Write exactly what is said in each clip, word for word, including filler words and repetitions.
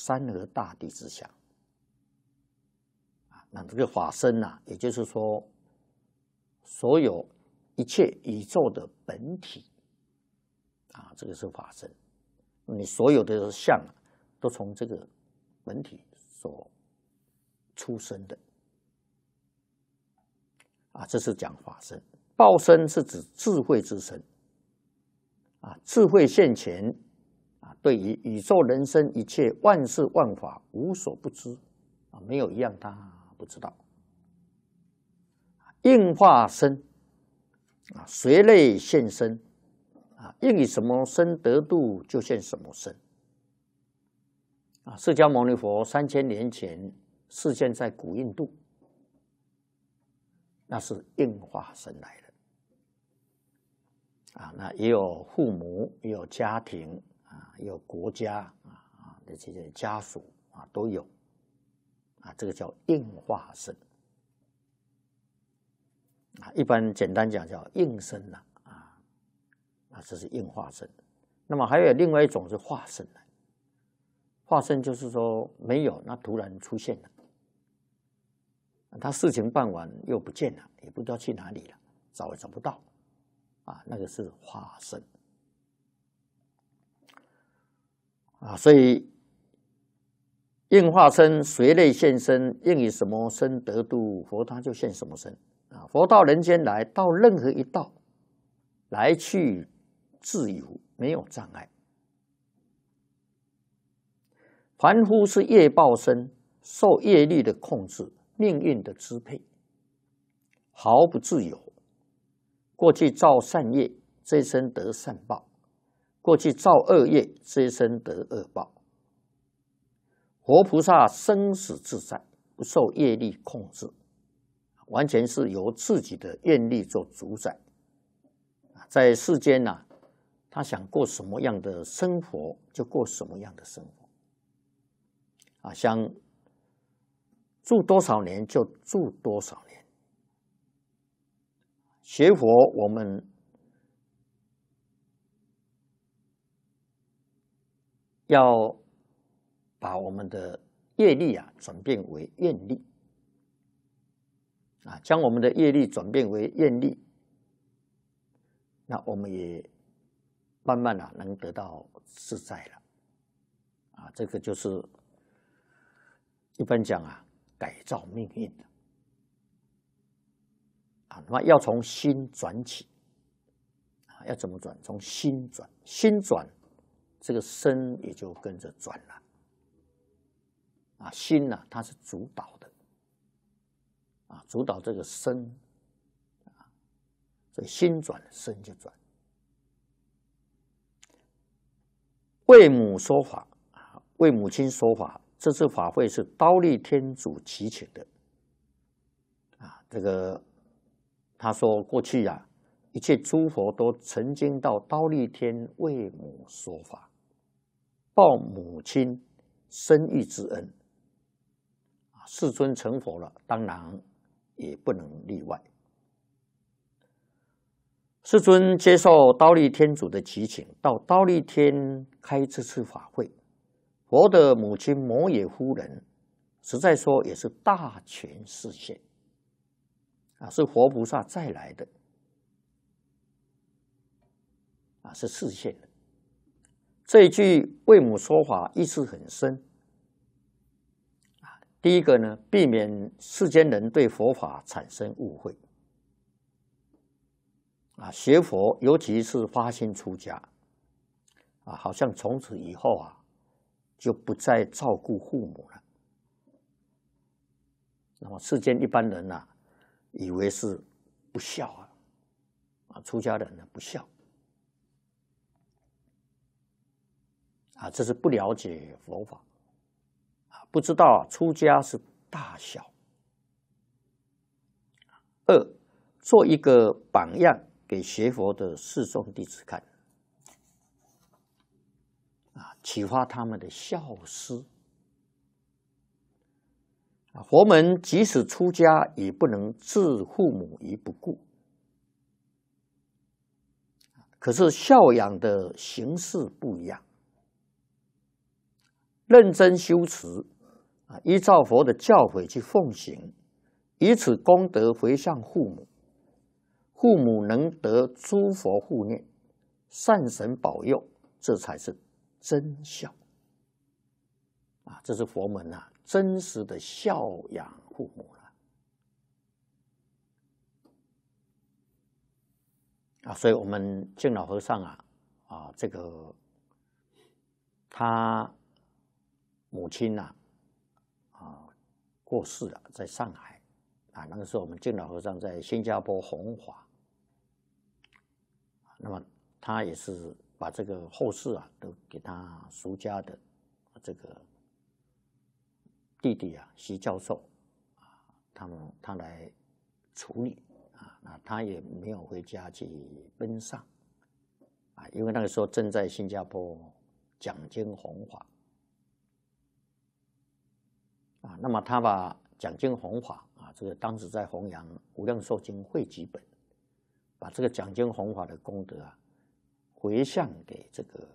山河大地之相。啊，那这个法身呐、啊，也就是说，所有一切宇宙的本体，啊，这个是法身。你所有的相啊，都从这个本体所出生的。啊，这是讲法身。报身是指智慧之身。啊，智慧现前。啊，对于宇宙人生一切万事万法无所不知，啊，没有一样他不知道。应化身，啊，随类现身，啊，应以什么身得度就现什么身。啊，释迦牟尼佛三千年前示现在古印度，那是应化身来的。啊，那也有父母，也有家庭。啊，有国家啊啊的这些家属啊都有，啊，这个叫应化身。啊，一般简单讲叫应身呐，啊，啊，这是应化身。那么还有另外一种是化身的，化身就是说没有，那突然出现了，他事情办完又不见了，也不知道去哪里了，找也找不到，啊，那个是化身。啊，所以应化身随类现身，应以什么身得度，佛他就现什么身。啊，佛到人间来，到任何一道，来去自由，没有障碍。凡夫是业报身，受业力的控制，命运的支配，毫不自由。过去造善业，这一生得善报。过去造恶业，这一生得恶报。活菩萨生死自在，不受业力控制，完全是由自己的愿力做主宰。在世间呢、啊，他想过什么样的生活，就过什么样的生活。啊，想住多少年就住多少年。学佛，我们要把我们的业力啊转变为愿力，啊，将我们的业力转变为愿力，那我们也慢慢啊能得到自在了，啊，这个就是一般讲啊改造命运的，啊，那么要从心转起，啊，要怎么转？从心转，心转。这个身也就跟着转了，啊，心呢、啊，它是主导的，啊，主导这个身，啊，所以心转，身就转。为母说法，啊，为母亲说法，这次法会是忉利天主祈请的，啊，这个他说过去啊，一切诸佛都曾经到忉利天为母说法。报母亲生育之恩，世尊成佛了，当然也不能例外。世尊接受忉利天主的祈请，到忉利天开这次法会。佛的母亲摩耶夫人，实在说也是大权示现，啊，是活菩萨再来的，啊，是示现的。这一句为母说法意思很深。第一个呢，避免世间人对佛法产生误会。啊，学佛尤其是发心出家，啊，好像从此以后啊，就不再照顾父母了。那么世间一般人呐、啊，以为是不孝啊，啊，出家人呢不孝。啊，这是不了解佛法，啊，不知道出家是大小。二，做一个榜样给学佛的四众弟子看，啊，启发他们的孝思。啊，佛门即使出家，也不能置父母于不顾。可是孝养的形式不一样。 认真修持啊，依照佛的教诲去奉行，以此功德回向父母，父母能得诸佛护念，善神保佑，这才是真孝啊！这是佛门啊，真实的孝养父母了啊！所以，我们净老和尚啊啊，这个他母亲呐 啊, 啊过世了，在上海啊，那个时候我们净老和尚在新加坡弘法，那么他也是把这个后事啊都给他俗家的这个弟弟啊习教授啊，他们他来处理啊，那他也没有回家去奔丧啊，因为那个时候正在新加坡讲经弘法啊，那么他把讲经弘法啊，这个当时在弘扬《无量寿经》汇集本，把这个讲经弘法的功德啊回向给这个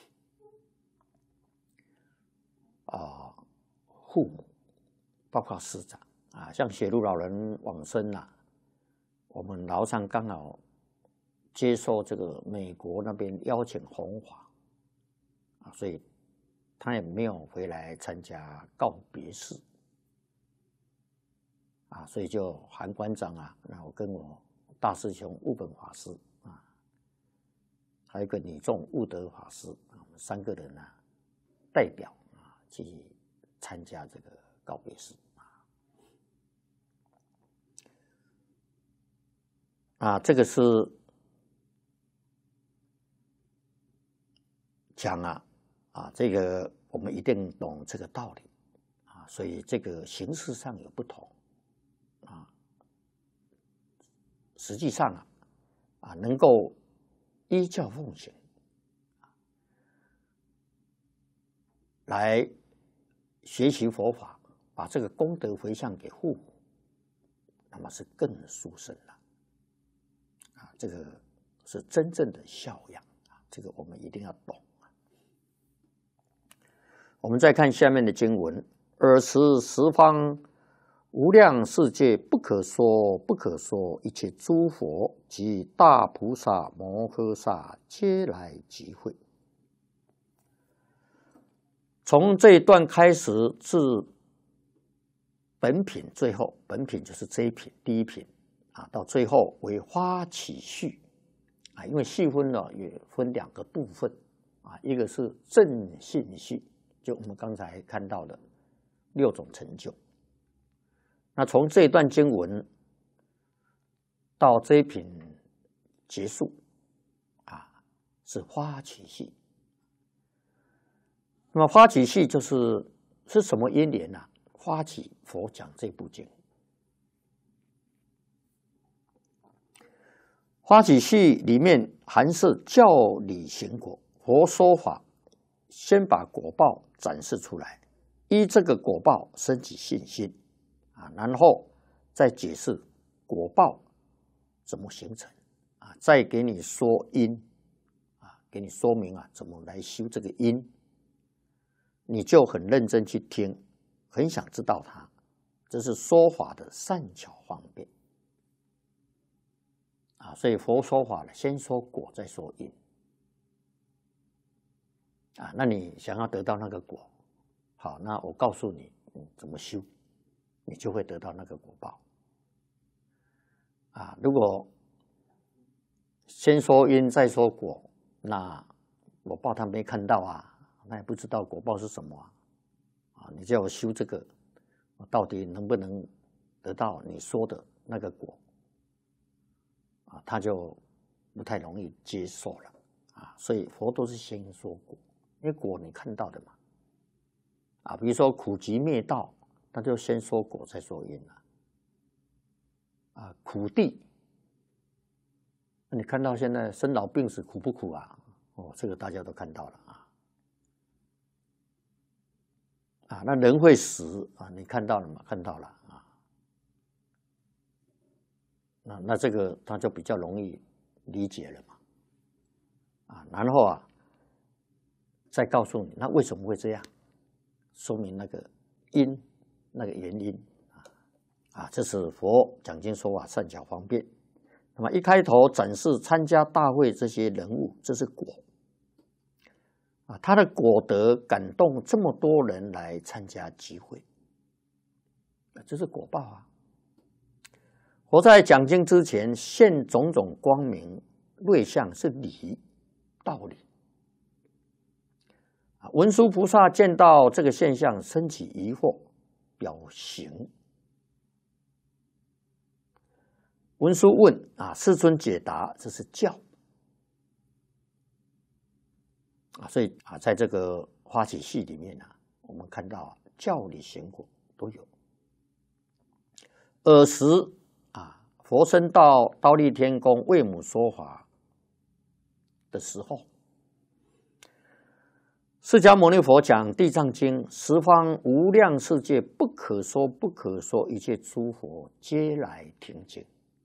啊父母，包括师长啊，像雪路老人往生啊，我们老上刚好接受这个美国那边邀请弘法啊，所以他也没有回来参加告别式啊，所以就韩馆长啊，那我跟我大师兄悟本法师啊，还有一个女众悟德法师啊，我们三个人啊代表啊去参加这个告别式啊，啊，这个是讲啊啊，这个我们一定懂这个道理啊，所以这个形式上有不同啊，实际上啊啊能够依教奉行来学习佛法，把这个功德回向给父母，那么是更殊胜了啊！这个是真正的孝养啊！这个我们一定要懂。我们再看下面的经文：尔时十方无量世界不可说不可说一切诸佛及大菩萨摩诃萨皆来集会。从这一段开始至本品最后，本品就是这一品第一品啊，到最后为发起序啊，因为细分呢也分两个部分啊，一个是正信序，就我们刚才看到的六种成就。那从这一段经文到这一品结束啊，是发起序。那么发起序就是是什么因缘呢、啊？发起佛讲这部经，发起序里面含是教理行果，佛说法先把果报展示出来，依这个果报升起信心啊，然后再解释果报怎么形成啊，再给你说因啊，给你说明啊怎么来修这个因，你就很认真去听，很想知道它，这是说法的善巧方便啊。所以佛说法呢，先说果，再说因啊。那你想要得到那个果，好，那我告诉你，你怎么修，你就会得到那个果报啊。如果先说因，再说果，那果报他没看到啊。那也不知道果报是什么啊！啊，你叫我修这个，到底能不能得到你说的那个果啊？他就不太容易接受了啊。所以佛都是先说果，因为果你看到的嘛啊。比如说苦集灭道，他就先说果，再说因了啊。苦地，你看到现在生老病死苦不苦啊？哦，这个大家都看到了啊。啊，那人会死啊，你看到了吗？看到了啊。那那这个他就比较容易理解了嘛。啊，然后啊，再告诉你，那为什么会这样？ 说明那个因，那个原因啊啊，这是佛讲经说法善巧方便。那么一开头展示参加大会这些人物，这是果啊，他的果德感动这么多人来参加集会，这是果报啊。佛在讲经之前现种种光明瑞相，是理道理。文殊菩萨见到这个现象，升起疑惑，表行。文殊问啊，世尊解答，这是教啊。所以啊，在这个花起系里面啊，我们看到、啊、教理行果都有。尔时啊，佛升到忉利天宫为母说法的时候，释迦牟尼佛讲《地藏经》，十方无量世界不可说不可说一切诸佛皆来听经。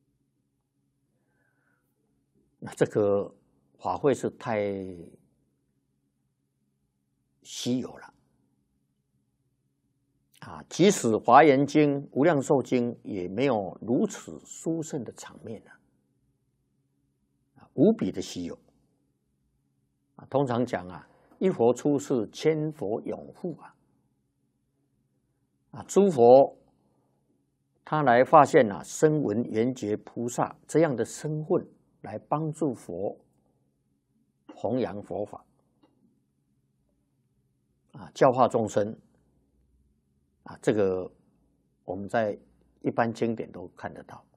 那这个法会是太稀有了啊！即使《华严经》《无量寿经》也没有如此殊胜的场面啊，无比的稀有啊！通常讲啊，一佛出世，千佛拥护啊！啊，诸佛他来发现啊，声闻缘觉菩萨这样的身份，来帮助佛弘扬佛法啊，教化众生啊，这个我们在一般经典都看得到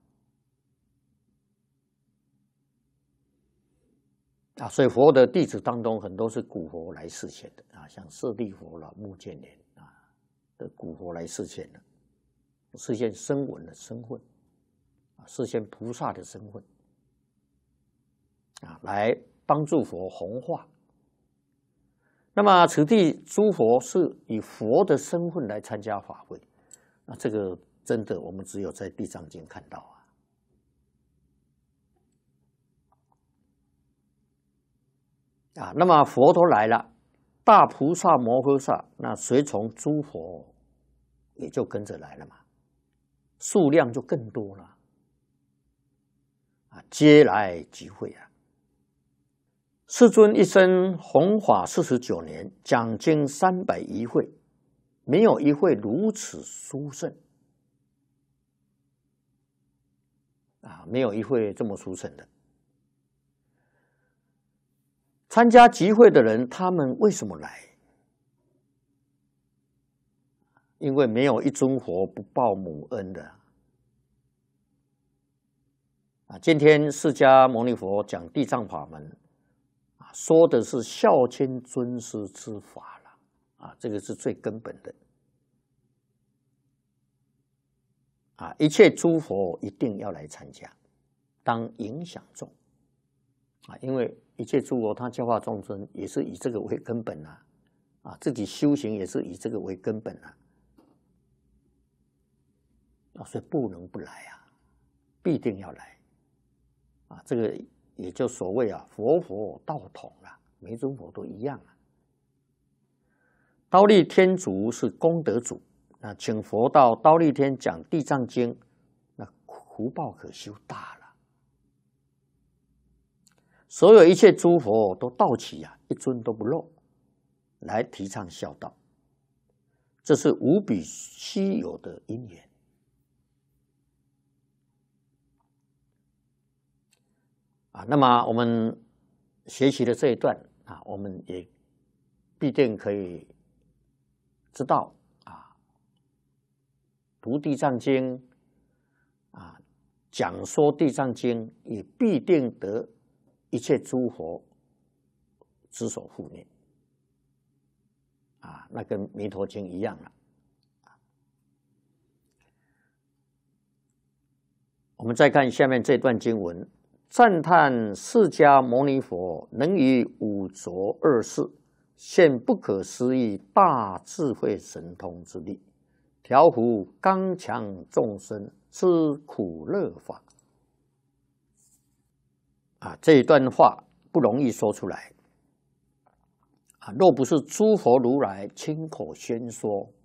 啊。所以佛的弟子当中，很多是古佛来示现的啊，像舍利佛啦、目犍连啊的古佛来示现的，示现声闻的身份啊，示现菩萨的身份。啊，来帮助佛弘化。那么此地诸佛是以佛的身份来参加法会，那这个真的我们只有在《地藏经》看到啊。啊，那么佛都来了，大菩萨摩诃萨，那随从诸佛也就跟着来了嘛，数量就更多了啊，皆来集会啊。世尊一生弘法四十九年，讲经三百余会，没有一会如此殊胜啊！没有一会这么殊胜的。参加集会的人，他们为什么来？因为没有一尊佛不报母恩的啊！今天释迦牟尼佛讲地藏法门，说的是孝亲尊师之法了啊，这个是最根本的啊！一切诸佛一定要来参加，当影响众啊！因为一切诸佛他教化众生，也是以这个为根本啊，啊，自己修行也是以这个为根本啊，啊，所以不能不来啊，必定要来啊！这个。也就所谓啊，佛佛道统啊，每尊佛都一样啊。忉利天主是功德主，那请佛到忉利天讲《地藏经》，那福报可修大了。所有一切诸佛都到齐啊，一尊都不漏，来提倡孝道，这是无比稀有的因缘。啊，那么我们学习的这一段啊，我们也必定可以知道啊，读地藏经啊，讲说地藏经，也必定得一切诸佛之所护念啊，那跟弥陀经一样了。我们再看下面这段经文。赞叹释迦牟尼佛能于五浊恶世现不可思议大智慧神通之力，调伏刚强众生之苦乐法。啊，这一段话不容易说出来啊，若不是诸佛如来亲口宣说，